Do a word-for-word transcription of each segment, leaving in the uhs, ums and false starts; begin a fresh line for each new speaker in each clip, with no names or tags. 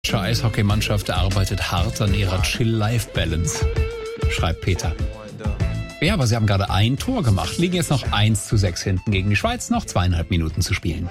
Die Eishockeymannschaft arbeitet hart an ihrer Chill-Life-Balance, schreibt Peter. Ja, aber sie haben gerade ein Tor gemacht, liegen jetzt noch eins zu sechs hinten gegen die Schweiz, noch zweieinhalb Minuten zu spielen.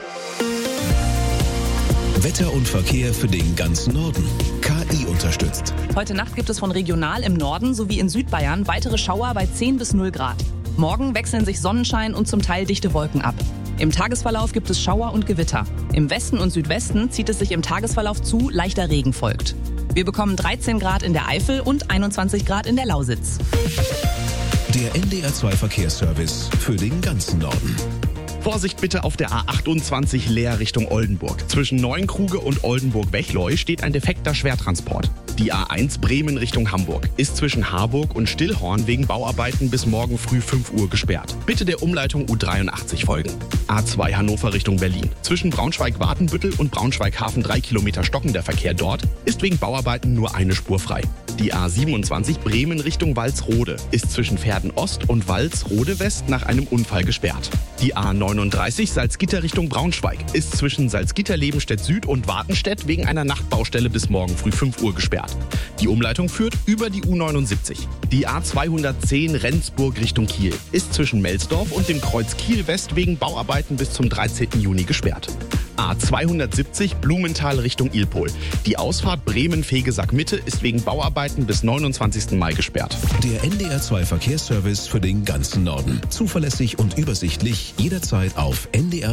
Wetter und Verkehr für den ganzen Norden. K I unterstützt.
Heute Nacht gibt es von regional im Norden sowie in Südbayern weitere Schauer bei zehn bis null Grad. Morgen wechseln sich Sonnenschein und zum Teil dichte Wolken ab. Im Tagesverlauf gibt es Schauer und Gewitter. Im Westen und Südwesten zieht es sich im Tagesverlauf zu, leichter Regen folgt. Wir bekommen dreizehn Grad in der Eifel und einundzwanzig Grad in der Lausitz.
Der N D R zwei Verkehrsservice für den ganzen Norden.
Vorsicht bitte auf der A achtundzwanzig Leer Richtung Oldenburg. Zwischen Neuenkruge und Oldenburg-Wechleu steht ein defekter Schwertransport. Die A eins Bremen Richtung Hamburg ist zwischen Harburg und Stillhorn wegen Bauarbeiten bis morgen früh fünf Uhr gesperrt. Bitte der Umleitung U dreiundachtzig folgen. A zwei Hannover Richtung Berlin. Zwischen Braunschweig-Watenbüttel und Braunschweig-Hafen drei Kilometer stocken der Verkehr dort, ist wegen Bauarbeiten nur eine Spur frei. Die A siebenundzwanzig Bremen Richtung Walsrode ist zwischen Verden Ost und Walsrode West nach einem Unfall gesperrt. Die A neununddreißig Salzgitter Richtung Braunschweig ist zwischen Salzgitter-Lebenstedt Süd und Wartenstedt wegen einer Nachtbaustelle bis morgen früh fünf Uhr gesperrt. Die Umleitung führt über die U neunundsiebzig. Die A zweihundertzehn Rendsburg Richtung Kiel ist zwischen Melsdorf und dem Kreuz Kiel West wegen Bauarbeiten bis zum dreizehnten Juni gesperrt. A zweihundertsiebzig Blumenthal Richtung Ilpol. Die Ausfahrt Bremen-Fegesack Mitte ist wegen Bauarbeiten bis neunundzwanzigsten Mai gesperrt.
Der N D R zwei Verkehrsservice für den ganzen Norden. Zuverlässig und übersichtlich, jederzeit auf N D R